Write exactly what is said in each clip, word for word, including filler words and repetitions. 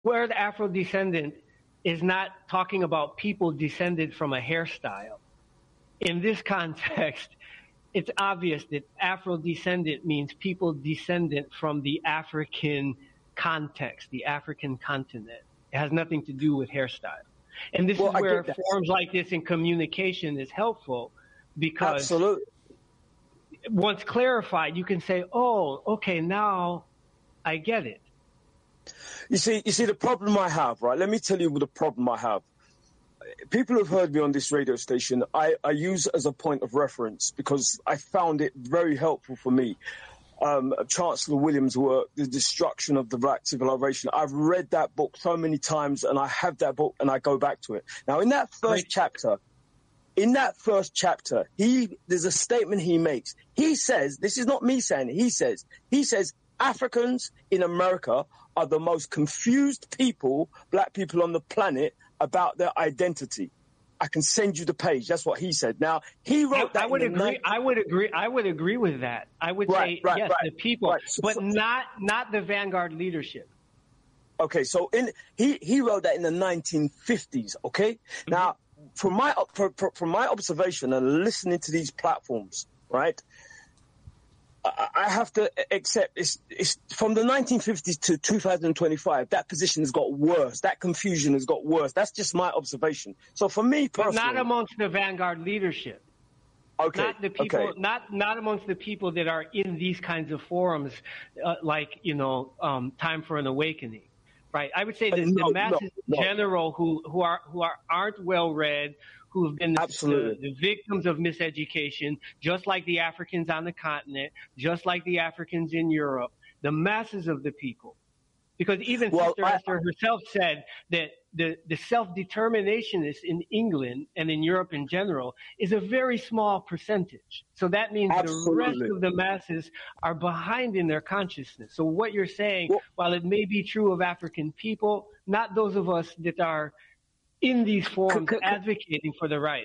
word Afro-descendant is not talking about people descended from a hairstyle. In this context, it's obvious that Afro-descendant means people descendant from the African context, the African continent. It has nothing to do with hairstyle. And this well, is where forms like this in communication is helpful, because Absolutely. once clarified, you can say, oh, okay, now I get it. You see, you see the problem I have, right? Let me tell you the problem I have. People who've heard me on this radio station, I, I use as a point of reference because I found it very helpful for me. Um, Chancellor Williams' work, The Destruction of the Black Civilization. I've read that book so many times, and I have that book and I go back to it. Now, in that first Great. chapter, in that first chapter, he, there's a statement he makes. He says, this is not me saying it, he says, he says, Africans in America are the most confused people, black people on the planet, about their identity. I can send you the page. That's what he said. Now, he wrote I, that. I would agree. night- I would agree. I would agree with that. I would right, say right, yes, right, the people, right. So, but so, not not the vanguard leadership. Okay, so in he he wrote that in the nineteen fifties. Okay, mm-hmm. Now from my for, for, from my observation and listening to these platforms, right, I, I have to accept it's, it's from the nineteen fifties to two thousand twenty-five. That position has got worse. That confusion has got worse. That's just my observation. So for me personally, but not amongst the vanguard leadership. Okay. Not the people, okay. not not amongst the people that are in these kinds of forums, uh, like you know, um, Time for an Awakening, right? I would say that uh, no, the masses no, no. in general who who are who are aren't well read, who have been the, the, the victims of miseducation, just like the Africans on the continent, just like the Africans in Europe, the masses of the people. Because even well, Sister I, Esther herself said that the, the self-determinationists in England and in Europe in general is a very small percentage. So that means absolutely. the rest of the masses are behind in their consciousness. So what you're saying, well, while it may be true of African people, not those of us that are in these forums can, can, advocating for the right.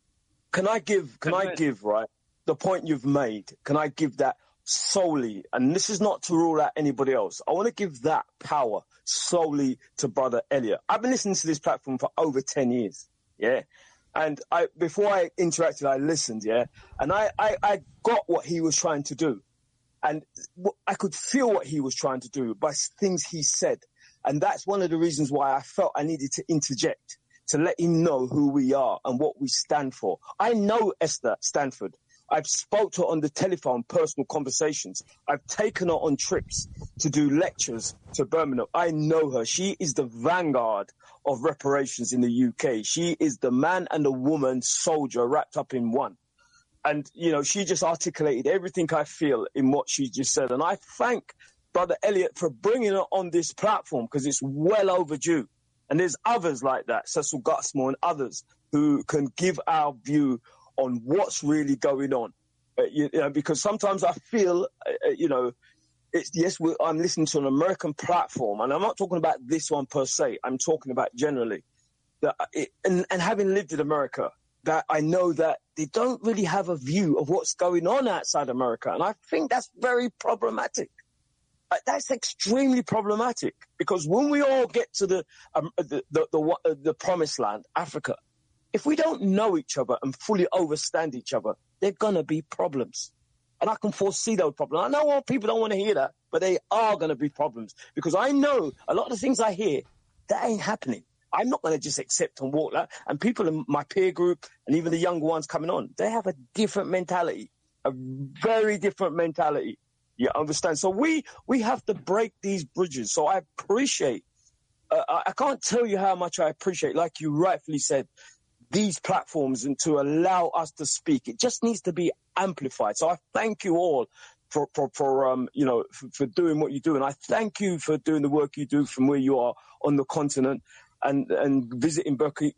Can I give, can I give, right, the point you've made, can I give that solely, and this is not to rule out anybody else, I want to give that power solely to Brother Elliot. I've been listening to this platform for over ten years, yeah? And I before I interacted, I listened, yeah? And I, I, I got what he was trying to do. And I could feel what he was trying to do by things he said. And that's one of the reasons why I felt I needed to interject, to let him know who we are and what we stand for. I know Esther Stanford. I've spoke to her on the telephone, personal conversations. I've taken her on trips to do lectures to Birmingham. I know her. She is the vanguard of reparations in the U K. She is the man and the woman soldier wrapped up in one. And, you know, she just articulated everything I feel in what she just said. And I thank Brother Elliot for bringing her on this platform because it's well overdue. And there's others like that, Cecil Gutsmore and others who can give our view on what's really going on, uh, you, you know, because sometimes I feel, uh, you know, it's yes, we're, I'm listening to an American platform, and I'm not talking about this one per se. I'm talking about generally, that it, and, and having lived in America, that I know that they don't really have a view of what's going on outside America, and I think that's very problematic. Uh, that's extremely problematic because when we all get to the um, the the, the, the, the promised land, Africa. If we don't know each other and fully understand each other, there are going to be problems. And I can foresee those problems. I know all people don't want to hear that, but they are going to be problems. Because I know a lot of the things I hear, that ain't happening. I'm not going to just accept and walk that. And people in my peer group and even the younger ones coming on, they have a different mentality, a very different mentality. You understand? So we, we have to break these bridges. So I appreciate, uh, I can't tell you how much I appreciate, like you rightfully said, these platforms and to allow us to speak. It just needs to be amplified. So I thank you all for, for, for um, you know, for, for doing what you do. And I thank you for doing the work you do from where you are on the continent and, and visiting Burkina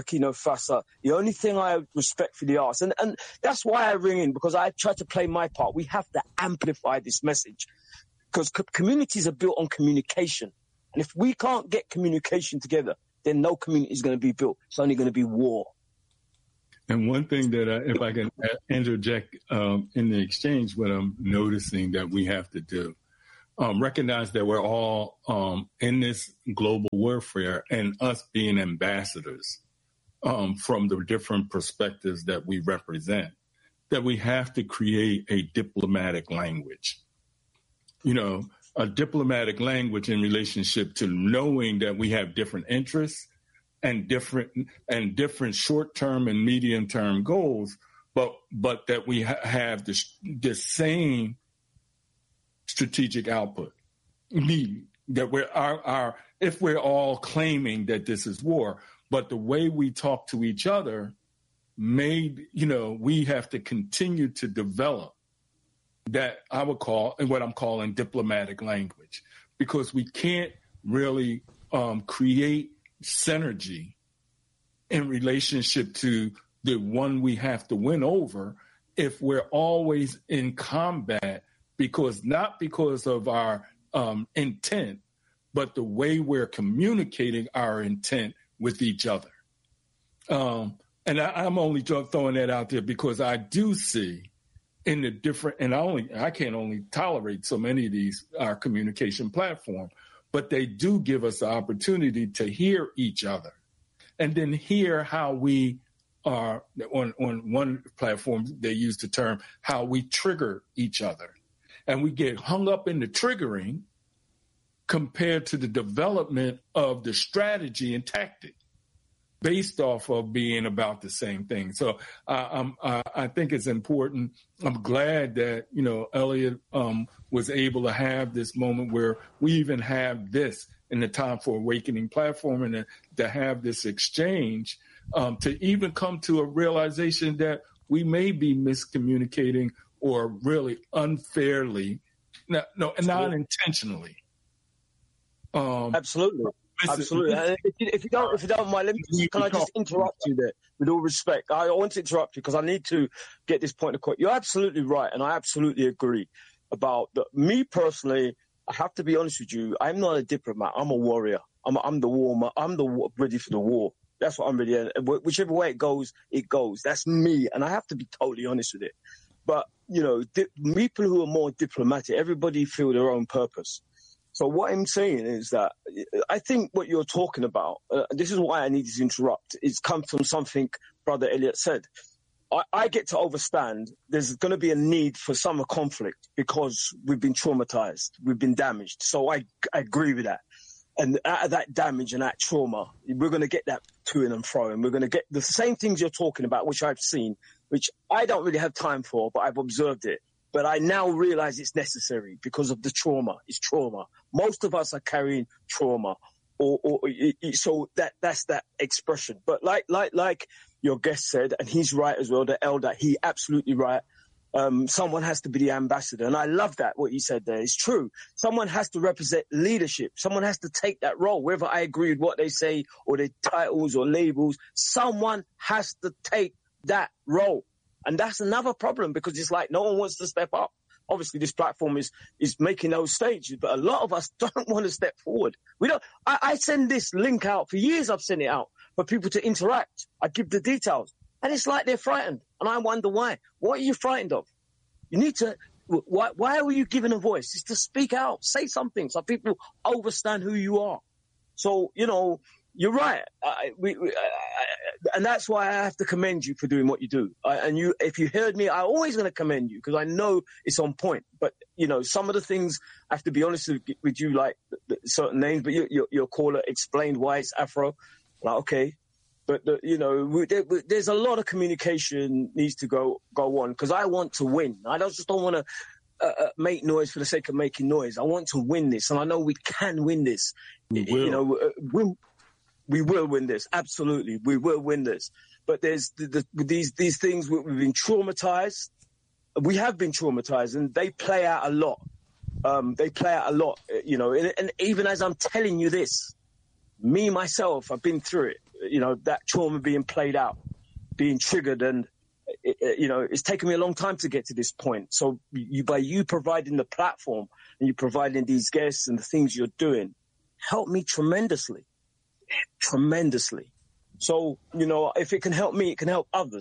Faso. The only thing I respectfully ask, and, and that's why I ring in, because I try to play my part. We have to amplify this message because co- communities are built on communication. And if we can't get communication together, then no community is going to be built. It's only going to be war. And one thing that, I, if I can interject um, in the exchange, what I'm noticing that we have to do, um, recognize that we're all um, in this global warfare, and us being ambassadors um, from the different perspectives that we represent, that we have to create a diplomatic language. You know, a diplomatic language in relationship to knowing that we have different interests and different and different short-term and medium-term goals, but but that we ha- have the, the same strategic output. Meaning that we're our, our if we're all claiming that this is war, but the way we talk to each other, made you know, we have to continue to develop that I would call, and what I'm calling diplomatic language, because we can't really um, create synergy in relationship to the one we have to win over if we're always in combat, because not because of our um, intent, but the way we're communicating our intent with each other. Um, and I, I'm only throwing that out there because I do see in the different, and I only I can't only tolerate so many of these our communication platforms, but they do give us the opportunity to hear each other, and then hear how we are on on one platform. They use the term how we trigger each other, and we get hung up in the triggering compared to the development of the strategy and tactic, based off of being about the same thing. So uh, I'm, uh, I think it's important. I'm glad that, you know, Elliot um, was able to have this moment where we even have this in the Time for Awakening platform, and to, to have this exchange, um, to even come to a realization that we may be miscommunicating or really unfairly, no, no not intentionally. Um, Absolutely. Absolutely. And if, you, if you don't, if you don't mind, let me, can I just interrupt you there? With all respect, I want to interrupt you because I need to get this point across. You're absolutely right, and I absolutely agree about that. Me personally, I have to be honest with you. I'm not a diplomat. I'm a warrior. I'm, I'm the war. I'm the ready for the war. That's what I'm ready. And whichever way it goes, it goes. That's me, and I have to be totally honest with it. But you know, di- people who are more diplomatic, everybody feel their own purpose. So what I'm saying is that I think what you're talking about, uh, this is why I needed to interrupt, is come from something Brother Elliot said. I, I get to understand there's going to be a need for summer conflict because we've been traumatized, we've been damaged. So I, I agree with that. And out of that damage and that trauma, we're going to get that to and fro, and we're going to get the same things you're talking about, which I've seen, which I don't really have time for, but I've observed it. But I now realize it's necessary because of the trauma. It's trauma. Most of us are carrying trauma, or, or so that that's that expression. But like like like your guest said, and he's right as well. The elder, he absolutely right. Um, someone has to be the ambassador, and I love that what you said there. It's true. Someone has to represent leadership. Someone has to take that role, whether I agree with what they say or their titles or labels. Someone has to take that role. And that's another problem, because it's like no one wants to step up. Obviously, this platform is is making those stages, but a lot of us don't want to step forward. We don't. I, I send this link out for years. I've sent it out for people to interact. I give the details, and it's like they're frightened, and I wonder why. What are you frightened of? You need to. Why? Why are you giving a voice? It's to speak out, say something, so people understand who you are. So you know. You're right, I, we, we, I, and that's why I have to commend you for doing what you do. I, and you, if you heard me, I'm always going to commend you because I know it's on point. But you know, some of the things I have to be honest with, with you, like the, the certain names. But you, your, your caller explained why it's Afro. Like, okay, but the, you know, we, there, there's a lot of communication needs to go go on because I want to win. I don't, just don't want to. Uh, make noise for the sake of making noise. I want to win this, and I know we can win this. We will. You know, uh, win. We will win this. Absolutely. We will win this. But there's the, the, these these things, we've been traumatized. We have been traumatized, and they play out a lot. Um, they play out a lot, you know, and, and even as I'm telling you this, me, myself, I've been through it, you know, that trauma being played out, being triggered. And, it, it, you know, it's taken me a long time to get to this point. So you, by you providing the platform and you providing these guests and the things you're doing, helped me tremendously. Tremendously. So, you know, if it can help me, it can help others.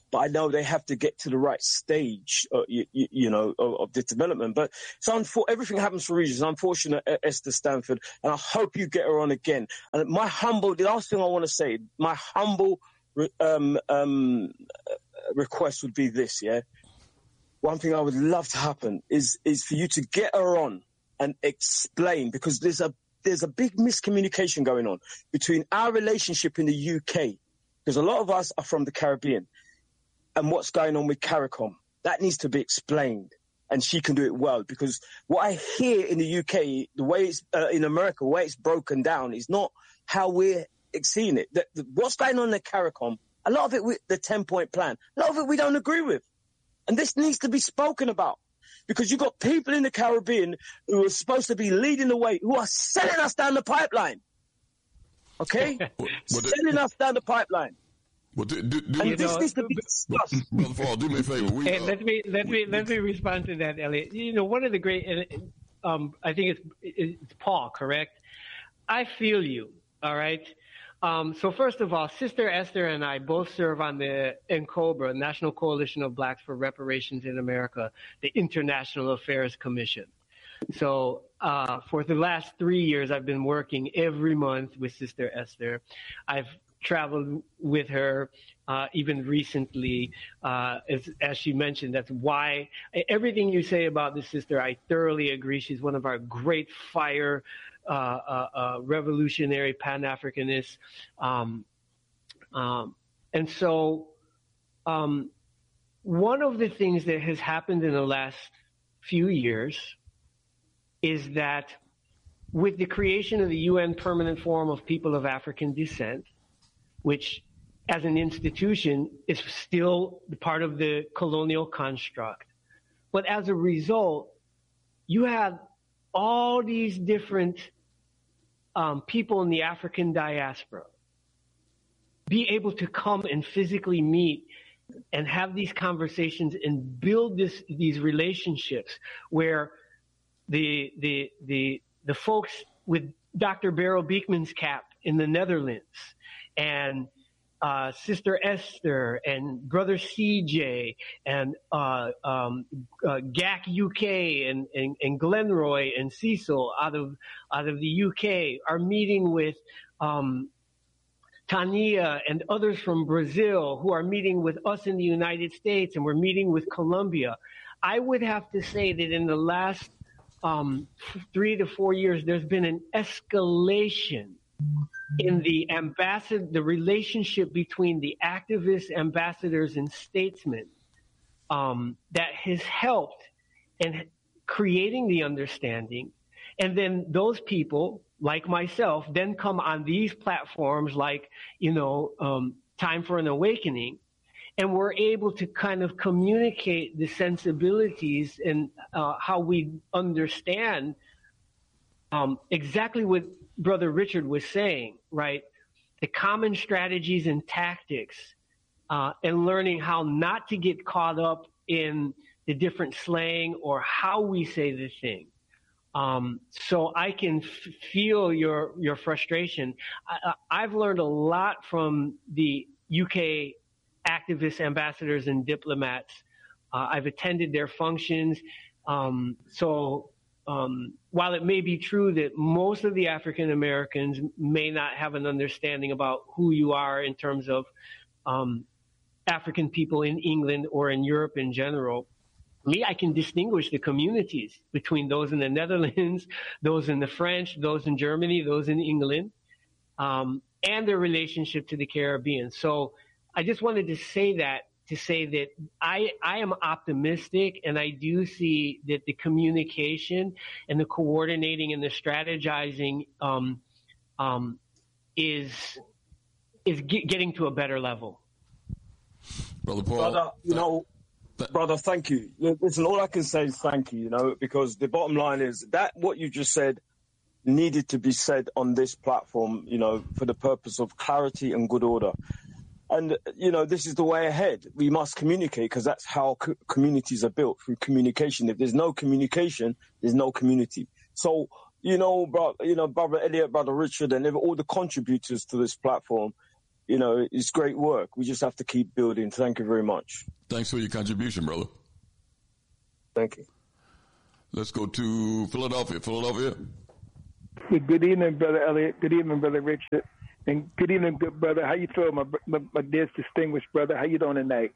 but I know they have to get to the right stage, uh, you, you, you know, of, of this development. But so unfor- everything happens for reasons. Unfortunate, Esther Stanford, and I hope you get her on again. And my humble, the last thing I want to say, my humble um, um, request would be this, yeah? One thing I would love to happen is is for you to get her on and explain, because there's a there's a big miscommunication going on between our relationship in the U K, because a lot of us are from the Caribbean, and what's going on with CARICOM. That needs to be explained, and she can do it well, because what I hear in the U K, the way it's uh, in America, the way it's broken down is not how we're seeing it. The, the, what's going on in the CARICOM, a lot of it, with the ten-point plan, a lot of it we don't agree with. And this needs to be spoken about, because you've got people in the Caribbean who are supposed to be leading the way, who are selling us down the pipeline. Okay? well, well, selling us down the pipeline. Well, do, do, do, and this know, needs to be discussed. Brother Paul, do me a favor. We, hey, uh, let me let we, me let me respond to that, Elliot. You know, one of the great, um, I think it's it's Paul, correct? I feel you. All right. Um, so first of all, Sister Esther and I both serve on the N COBRA, National Coalition of Blacks for Reparations in America, the International Affairs Commission. So uh, for the last three years, I've been working every month with Sister Esther. I've traveled with her uh, even recently, uh, as, as she mentioned. That's why everything you say about this sister, I thoroughly agree. She's one of our great fire Uh, uh, uh, revolutionary Pan-Africanists. Um, um, and so um, one of the things that has happened in the last few years is that with the creation of the U N Permanent Forum of People of African Descent, which as an institution is still part of the colonial construct, but as a result, you have all these different um, people in the African diaspora be able to come and physically meet and have these conversations and build this, these relationships where the, the, the, the folks with Doctor Beryl Beekman's cap in the Netherlands and Uh, Sister Esther and Brother C J and uh, um, uh, G A C U K and, and, and Glenroy and Cecil out of out of the U K are meeting with um, Tania and others from Brazil who are meeting with us in the United States, and we're meeting with Colombia. I would have to say that in the last um, three to four years, there's been an escalation in the ambassador, the relationship between the activists, ambassadors, and statesmen um, that has helped in creating the understanding. And then those people, like myself, then come on these platforms like, you know, um, Time for an Awakening, and we're able to kind of communicate the sensibilities and uh, how we understand um, exactly what Brother Richard was saying, right? The common strategies and tactics, uh, and learning how not to get caught up in the different slang or how we say the thing. Um, so I can f- feel your your frustration. I, I've learned a lot from the U K activists, ambassadors, and diplomats. Uh, I've attended their functions. Um, so. Um, while it may be true that most of the African Americans may not have an understanding about who you are in terms of um, African people in England or in Europe in general, me, I can distinguish the communities between those in the Netherlands, those in the French, those in Germany, those in England, um, and their relationship to the Caribbean. So I just wanted to say that to say that I, I am optimistic, and I do see that the communication and the coordinating and the strategizing um, um, is is get, getting to a better level. Brother Paul, brother, you know, th- brother, thank you. Listen, all I can say is thank you. You know, because the bottom line is that what you just said needed to be said on this platform. You know, for the purpose of clarity and good order. And, you know, this is the way ahead. We must communicate, because that's how co- communities are built, through communication. If there's no communication, there's no community. So, you know, bro, you know, Brother Elliot, Brother Richard, and all the contributors to this platform, you know, it's great work. We just have to keep building. Thank you very much. Thanks for your contribution, brother. Thank you. Let's go to Philadelphia. Philadelphia. Good evening, Brother Elliot. Good evening, Brother Richard. And good evening, good brother. How you feel, my, my, my dear distinguished brother? How you doing tonight?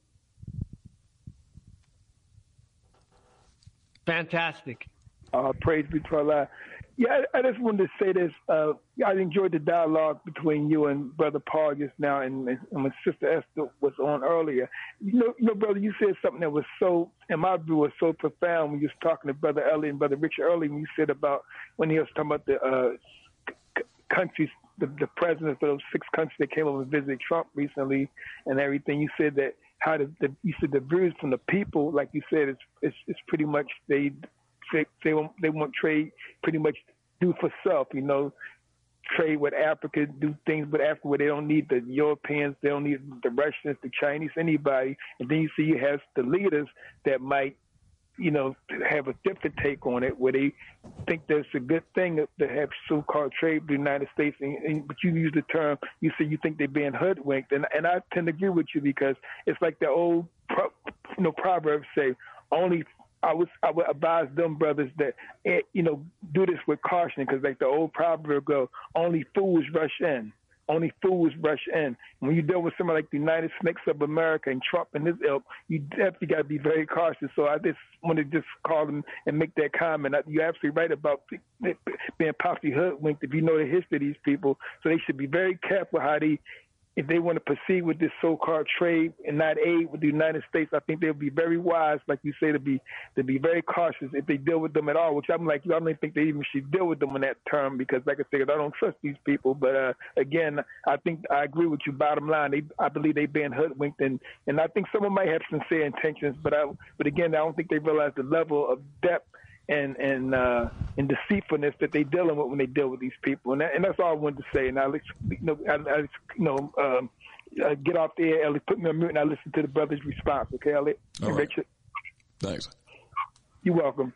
Fantastic. Uh, praise be to Allah. Yeah, I, I just wanted to say this. Uh, I enjoyed the dialogue between you and Brother Paul just now, and, and my sister Esther was on earlier. You know, you know, brother, you said something that was so, in my view, was so profound when you was talking to Brother Elliot and Brother Richard earlier. When you said about when he was talking about the uh, c- countries, the, the presidents of those six countries that came over and visited Trump recently, and everything. You said that how the, the you said the views from the people, like you said, it's it's, it's pretty much they. They, they want they want trade pretty much do for self, you know, trade with Africa, do things with Africa where they don't need the Europeans, they don't need the Russians, the Chinese, anybody. And then you see you have the leaders that might, you know, have a different take on it, where they think that's a good thing to have so-called trade with the United States. And, and, but you use the term, you say you think they're being hoodwinked, and and I tend to agree with you because it's like the old, pro, you know, proverbs say, only. I would I would advise them brothers that, you know, do this with caution, because like the old proverb go, only fools rush in. Only fools rush in. When you deal with somebody like the United Snakes of America and Trump and his ilk, you definitely got to be very cautious. So I just want to just call them and make that comment. You're absolutely right about being possibly hoodwinked if you know the history of these people. So they should be very careful how they, if they want to proceed with this so-called trade and not aid with the United States. I think they'll be very wise, like you say, to be to be very cautious if they deal with them at all, which I'm like, I don't even think they even should deal with them in that term, because like I said, I don't trust these people. But uh, again, I think I agree with you. Bottom line, they, I believe they've been hoodwinked, and, and I think someone might have sincere intentions, but I, but again, I don't think they realize the level of depth and and uh, and deceitfulness that they're dealing with when they deal with these people, and, that, and that's all I wanted to say. And I, you know, I, I you know, um, uh, get off the air, Elliot. Put me on mute, and I listen to the brother's response. Okay, Elliot. All right. Richard. Thanks. You're welcome.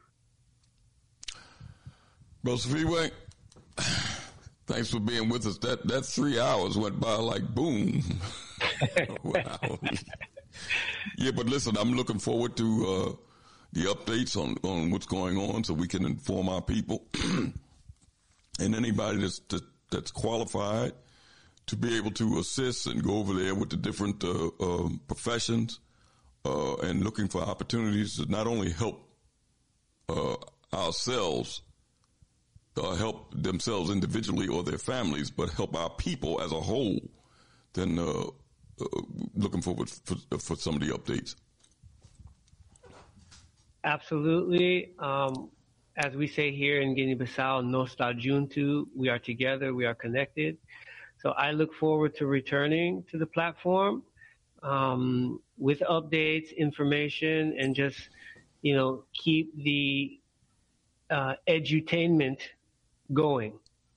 Brother Speedway, thanks for being with us. That that three hours went by like boom. Wow. Yeah, but listen, I'm looking forward to. Uh, the updates on, on what's going on so we can inform our people and anybody that's, that, that's qualified to be able to assist and go over there with the different uh, um, professions uh, and looking for opportunities to not only help uh, ourselves, uh, help themselves individually or their families, but help our people as a whole. Then uh, uh, looking forward for, for some of the updates. Absolutely. Um, as we say here in Guinea-Bissau, Nostra Junto, we are together, we are connected. So I look forward to returning to the platform um, with updates, information, and just, you know, keep the uh, edutainment going.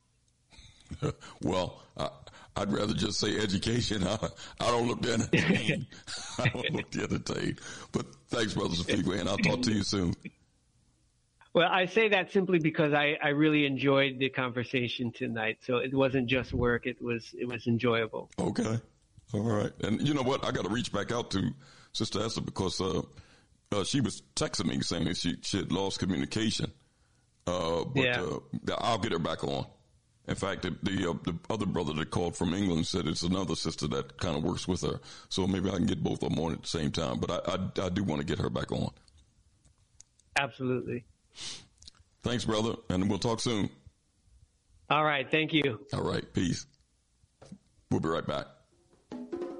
Well, I, I'd rather just say education. I, I don't look to entertain. I don't look to entertain. But thanks, Brother Speedway, and I'll talk to you soon. Well, I say that simply because I, I really enjoyed the conversation tonight. So it wasn't just work; it was it was enjoyable. Okay, all right. And you know what? I got to reach back out to Sister Esther because uh, uh, she was texting me saying that she, she had lost communication. Uh, but yeah. uh, I'll get her back on. In fact, the the, uh, the other brother that called from England said it's another sister that kind of works with her. So maybe I can get both of them on at the same time. But I, I, I do want to get her back on. Absolutely. Thanks, brother. And we'll talk soon. All right. Thank you. All right. Peace. We'll be right back.